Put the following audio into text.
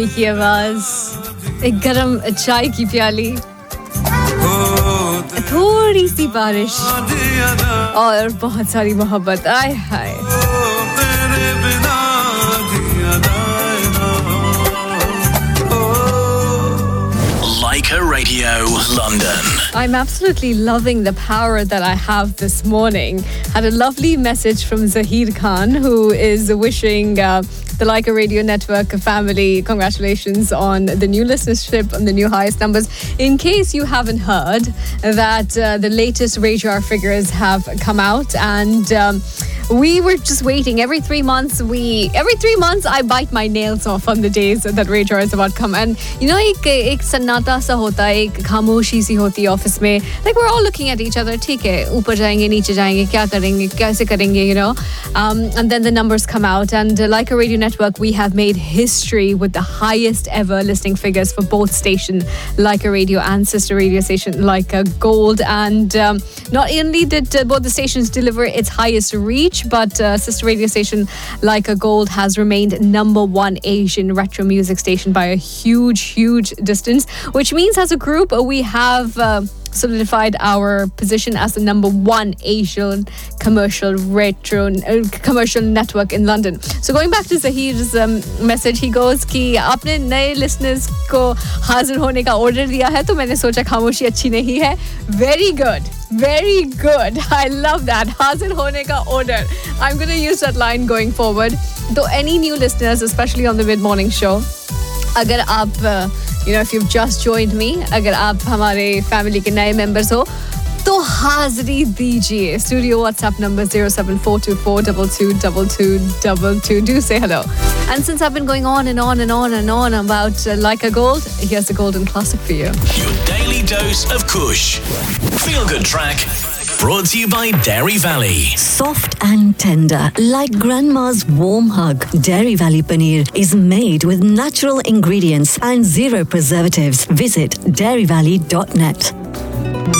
की आवाज, एक गरम चाय की प्याली, थोड़ी सी बारिश और बहुत सारी मोहब्बत. आय हाय. Leica Radio London. I'm absolutely loving the power that I have this morning. Had a lovely message from Zahir Khan, who is wishing the Leica Radio Network family congratulations on the new listenership, on the new highest numbers. In case you haven't heard that the latest Radar figures have come out, and we were just waiting. Every 3 months I bite my nails off on the days that Radar is about to come. And you know, एक सन्नाटा सा होता है, एक खामोशी सी होती है office में. Like we're all looking at each other. ठीक है, ऊपर जाएंगे, नीचे जाएंगे, क्या करेंगे, कैसे करेंगे, you know. And then the numbers come out, and like a radio network, we have made history with the highest ever listening figures for both station Like a Radio and sister radio station Like a Gold. And not only did both the stations deliver its highest reach, but sister radio station Like a Gold has remained number one Asian retro music station by a huge distance, which means as a group we have solidified our position as the number one Asian commercial network in London. So going back to Zahir's message, he goes कि आपने नए listeners को हाजिर होने का order दिया है, तो मैंने सोचा खामोशी अच्छी नहीं है. Very good. I love that. हाजिर होने का order. I'm going to use that line going forward. So any new listeners, especially on the mid-morning show, अगर आप if you've just joined me, अगर आप हमारे फैमिली के नए मेंबर्स हो, तो हाजिरी दीजिए. Studio WhatsApp number 07424222222. Do say hello. And since I've been going on and on about Like a Gold, here's a golden classic for you. Your daily dose of Kush. Feel good track. Brought to you by Dairy Valley. Soft and tender, like grandma's warm hug. Dairy Valley paneer is made with natural ingredients and zero preservatives. Visit dairyvalley.net.